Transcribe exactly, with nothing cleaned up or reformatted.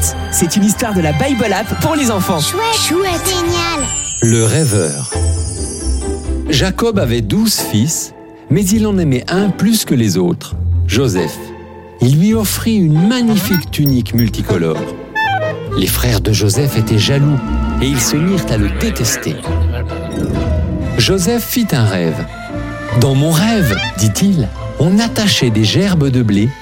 Chouette, c'est une histoire de la Bible App pour les enfants. Chouette, chouette, génial. Le rêveur. Jacob avait douze fils, mais il en aimait un plus que les autres, Joseph. Il lui offrit une magnifique tunique multicolore. Les frères de Joseph étaient jaloux et ils se mirent à le détester. Joseph fit un rêve. « Dans mon rêve, dit-il, on attachait des gerbes de blé